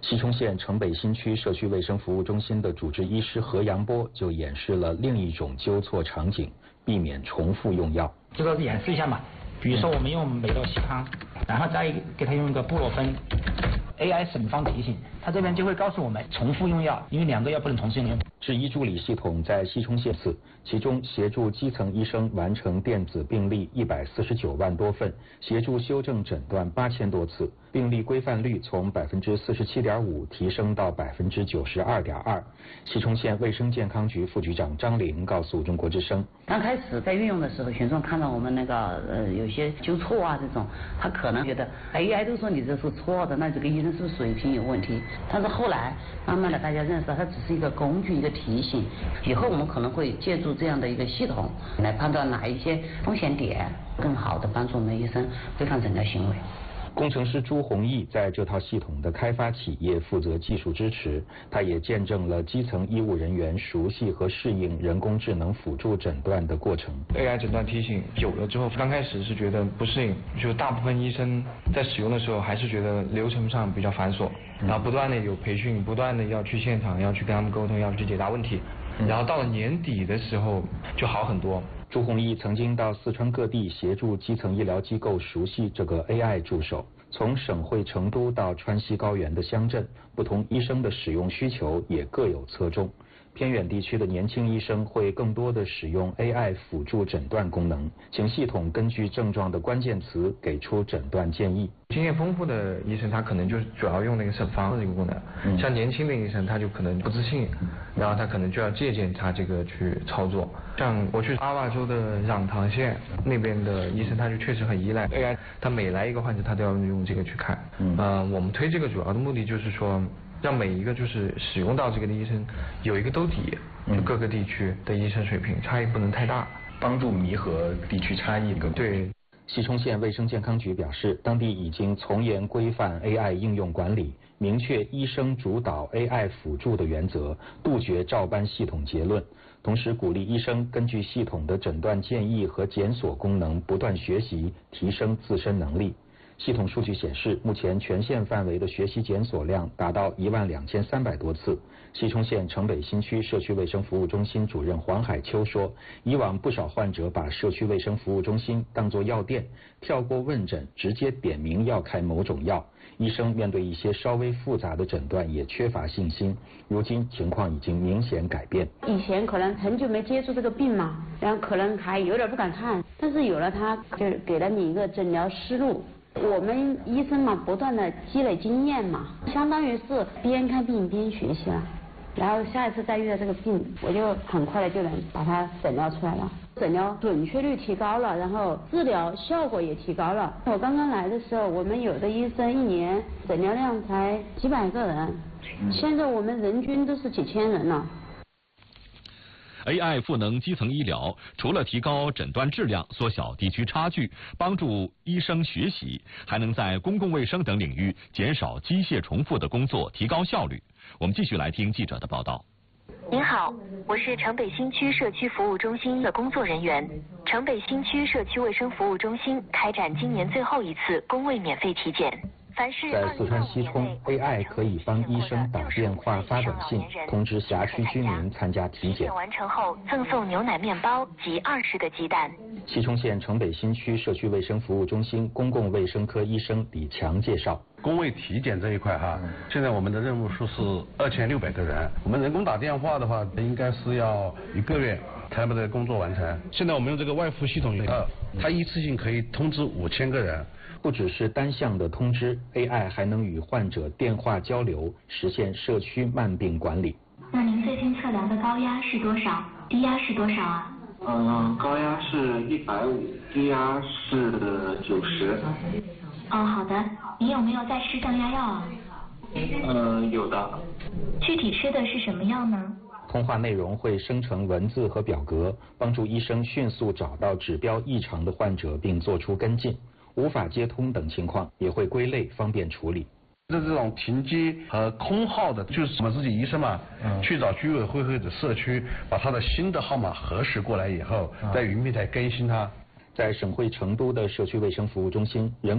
西充县城北新区社区卫生服务中心的主治医师何阳波就演示了另一种纠错场景，避免重复用药。 这个演示一下嘛，比如说我们用美洛西康，然后再给他用一个布洛芬 ，AI 审方提醒，他这边就会告诉我们重复用药，因为2个药不能同时用。 治医助理系统在西充县次，其中协助基层医生完成电子病历149万多份，协助修正诊断8000多次，病历规范率从47.5%提升到92.2%。西充县卫生健康局副局长张玲告诉中国之声， 刚开始在运用的时候，群众看到我们那个有些纠错啊这种，他可能觉得 AI 都说你这是错的，那这个医生是不是水平有问题？但是后来慢慢的大家认识到，它只是一个工具，一个提醒。以后我们可能会借助这样的一个系统来判断哪一些风险点，更好的帮助我们医生规范诊疗行为。 工程师朱宏毅在这套系统的开发企业负责技术支持，他也见证了基层医务人员熟悉和适应人工智能辅助诊断的过程。 AI 诊断提醒久了之后，刚开始是觉得不适应，就大部分医生在使用的时候还是觉得流程上比较繁琐，然后不断的有培训，不断的要去现场，要去跟他们沟通，要去解答问题，然后到了年底的时候就好很多。 朱宏毅曾经到四川各地协助基层医疗机构熟悉这个 AI 助手，从省会成都到川西高原的乡镇，不同医生的使用需求也各有侧重。偏远地区的年轻医生会更多的使用 AI 辅助诊断功能，请系统根据症状的关键词给出诊断建议。 经验丰富的医生他可能就主要用那个审方这个功能，像年轻的医生他就可能不自信，然后他可能就要借鉴他这个去操作。像我去阿坝州的壤塘县那边的医生，他就确实很依赖 AI， 他每来一个患者他都要用这个去看。我们推这个主要的目的就是说，让每一个就是使用到这个的医生有一个兜底，就各个地区的医生水平差异不能太大， 帮助弥合地区差异。 对。 西充县卫生健康局表示，当地已经从严规范 AI 应用管理，明确医生主导 AI 辅助的原则，杜绝照搬系统结论，同时鼓励医生根据系统的诊断建议和检索功能不断学习，提升自身能力。系统数据显示，目前全县范围的学习检索量达到12300多次。西充县城北新区社区卫生服务中心主任黄海秋说，以往不少患者把社区卫生服务中心当作药店，跳过问诊，直接点名要开某种药。医生面对一些稍微复杂的诊断也缺乏信心，如今情况已经明显改变。 以前可能很久没接触这个病嘛，然后可能还有点不敢看，但是有了它，就给了你一个诊疗思路。我们医生嘛，不断的积累经验嘛，相当于是边看病边学习了。然后下一次再遇到这个病，我就很快的就能把它诊疗出来了，诊疗准确率提高了，然后治疗效果也提高了。我刚刚来的时候，我们有的医生1年诊疗量才几百个人，现在我们人均都是几千人了。 AI 赋能基层医疗，除了提高诊断质量、缩小地区差距、帮助医生学习，还能在公共卫生等领域减少机械重复的工作，提高效率。我们继续来听记者的报道。 您好，我是城北新区社区服务中心的工作人员。城北新区社区卫生服务中心开展今年最后一次公卫免费体检。 在四川西充 ，AI 可以帮医生打电话、发短信通知辖区居民参加体检。 完成后赠送牛奶面包及20个鸡蛋。 西充县城北新区社区卫生服务中心公共卫生科医生李强介绍， 公卫体检这一块现在我们的任务数是2600个人，我们人工打电话的话，应该是要1个月才把这个工作完成。现在我们用这个外服系统它一次性可以通知5000个人。 不只是单向的通知 ，AI 还能与患者电话交流，实现社区慢病管理。 那您最近测量的高压是多少？低压是多少啊？ 高压是150，低压是90。 好的。您有没有在吃降压药啊？ 有的。 具体吃的是什么药呢？ 通话内容会生成文字和表格，帮助医生迅速找到指标异常的患者并做出跟进。无法接通等情况也会归类，方便处理。 这种停机和空号的，就是我们自己医生嘛，去找居委会或者社区，把他的新的号码核实过来以后，在云平台更新它。 在省会成都的社区卫生服务中心，人